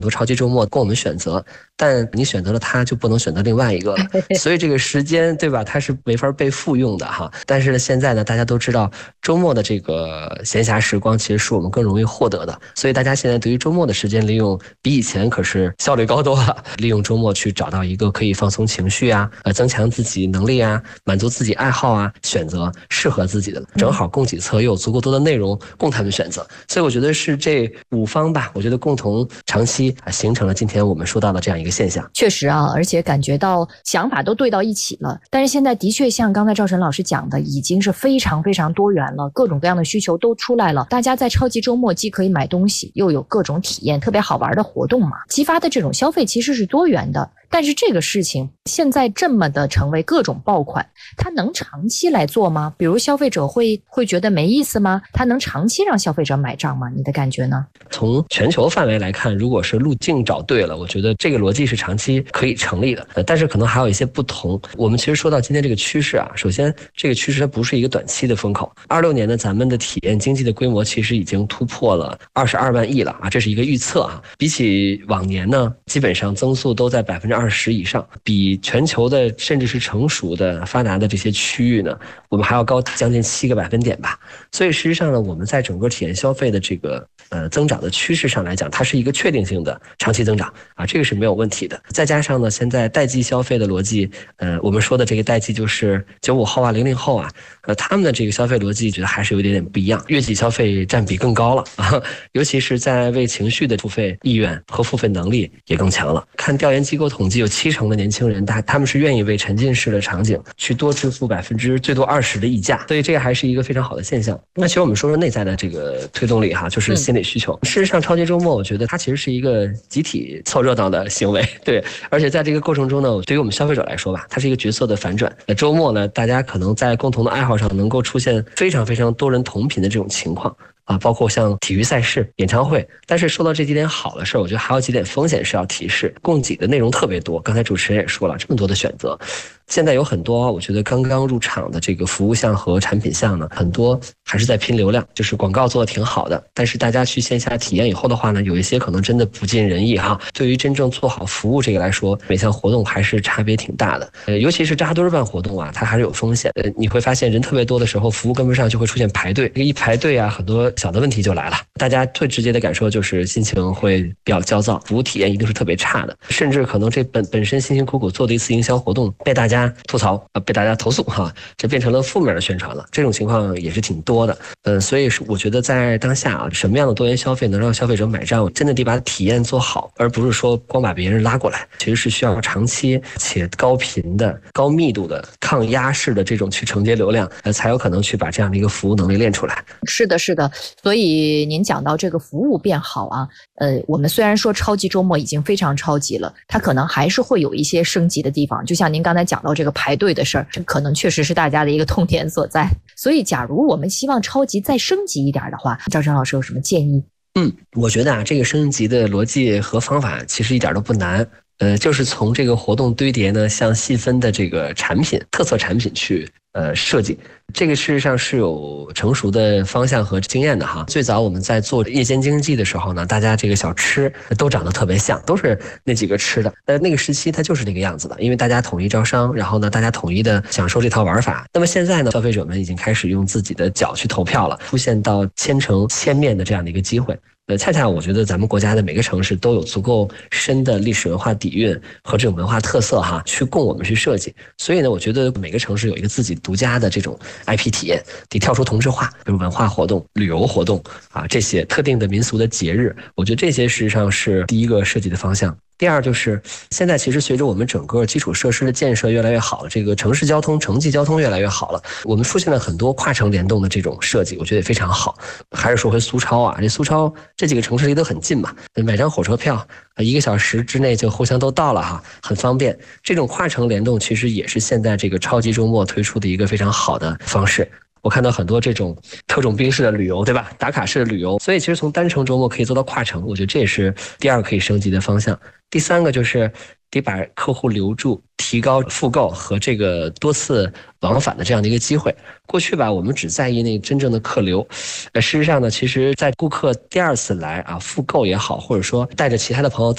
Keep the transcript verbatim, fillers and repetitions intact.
多超级周末供我们选择，但你选择了它就不能选择另外一个了，所以这个时间对吧，它是没法被复用的哈。但是呢，现在呢，大家都知道周末的这个闲暇时光其实是我们更容易获得的，所以大家现在对于周末的时间利用比以前可是效率高多了。利用周末去找到一个可以放松情绪啊，呃，增强自己能力啊，满足自己爱好啊，选择适合自己的，正好供给侧又有足够多的内容供他们选择。所以我觉得是这五方吧，我觉得共同长期啊形成了今天我们说到的这样一个现象。 确实啊，而且感觉到想法都对到一起了。但是现在的确像刚才赵晨老师讲的，已经是非常非常多元了，各种各样的需求都出来了。大家在超级周末既可以买东西，又有各种体验，特别好玩的活动嘛，激发的这种消费其实是多元的。但是这个事情现在这么的成为各种爆款，它能长期来做吗？比如消费者会会觉得没意思吗？它能长期让消费者买账吗？你的感觉呢？ 从全球范围来看，如果是路径找对了，我觉得这个逻辑是长期可以成立的。呃，但是可能还有一些不同。我们其实说到今天这个趋势啊，首先这个趋势它不是一个短期的风口。二六年呢，咱们的体验经济的规模其实已经突破了二十二万亿了啊，这是一个预测啊。比起往年呢，基本上增速都在百分之二十以上，比全球的甚至是成熟的发达的这些区域呢，我们还要高将近七个百分点吧。所以实际上呢，我们在整个体验消费的这个呃增长的趋势上来讲，它是一个确定性的长期增长啊，这个是没有问题的。再加上呢，现在代际消费的逻辑，呃，我们说的这个代际就是九五后啊、零零后啊，呃，他们的这个消费逻辑，觉得还是有一点点不一样，月季消费占比更高了啊，尤其是在为情绪的付费意愿和付费能力也更强了。看调研机构统计，有七成的年轻人，他他们是愿意为沉浸式的场景去多支付百分之最多二十的溢价，所以这个还是一个非常好的现象。那其实我们说说内在的这个推动力哈，就是心理需求。嗯、事实上，超级周末我觉得它其实是一个集体凑热闹的行为，对，而且在这个过程中呢，对于我们消费者来说吧，它是一个角色的反转。那周末呢，大家可能在共同的爱好上能够出现非常非常多人同频的这种情况。啊，包括像体育赛事、演唱会，但是说到这几点好的事儿，我觉得还有几点风险是要提示。供给的内容特别多，刚才主持人也说了，这么多的选择，现在有很多我觉得刚刚入场的这个服务项和产品项呢，很多还是在拼流量，就是广告做的挺好的，但是大家去线下体验以后的话呢，有一些可能真的不尽人意哈。对于真正做好服务这个来说，每项活动还是差别挺大的。呃，尤其是扎堆办活动啊，它还是有风险。呃，你会发现人特别多的时候，服务跟不上就会出现排队，一排队啊，很多小的问题就来了。大家最直接的感受就是心情会比较焦躁，服务体验一定是特别差的，甚至可能这本本身辛辛苦苦做的一次营销活动被大家吐槽啊，被大家投诉哈，这变成了负面的宣传了。这种情况也是挺多的。嗯、呃，所以是我觉得在当下啊，什么样的多元消费能让消费者买账，真的得把体验做好，而不是说光把别人拉过来。其实是需要长期且高频的、高密度的、抗压式的这种去承接流量，呃，才有可能去把这样的一个服务能力练出来。 是的，是的。所以您讲到这个服务变好啊，呃，我们虽然说超级周末已经非常超级了，它可能还是会有一些升级的地方。就像您刚才讲到这个排队的事儿，这可能确实是大家的一个痛点所在。所以，假如我们希望超级再升级一点的话，赵晨老师有什么建议？ 嗯，我觉得啊，这个升级的逻辑和方法其实一点都不难。呃，就是从这个活动堆叠呢，向细分的这个产品、特色产品去呃设计，这个事实上是有成熟的方向和经验的哈。最早我们在做夜间经济的时候呢，大家这个小吃都长得特别像，都是那几个吃的。呃，那个时期它就是那个样子的，因为大家统一招商，然后呢，大家统一的享受这套玩法。那么现在呢，消费者们已经开始用自己的脚去投票了，出现到千城千面的这样的一个机会。呃，恰恰我觉得咱们国家的每个城市都有足够深的历史文化底蕴和这种文化特色哈，去供我们去设计。所以呢，我觉得每个城市有一个自己独家的这种 I P 体验，得跳出同质化，比如文化活动、旅游活动啊，这些特定的民俗的节日，我觉得这些实际上是第一个设计的方向。第二就是现在其实随着我们整个基础设施的建设越来越好了，这个城市交通、城际交通越来越好了，我们出现了很多跨城联动的这种设计，我觉得也非常好。还是说回苏超啊，这苏超这几个城市离得很近嘛，买张火车票一个小时之内就互相都到了哈，很方便。这种跨城联动其实也是现在这个超级周末推出的一个非常好的方式。我看到很多这种特种兵式的旅游，对吧？打卡式的旅游，所以其实从单程周末可以做到跨城，我觉得这也是第二个可以升级的方向。第三个就是得把客户留住，提高复购和这个多次往返的这样的一个机会。过去吧，我们只在意那真正的客流，呃，事实上呢，其实在顾客第二次来啊，复购也好，或者说带着其他的朋友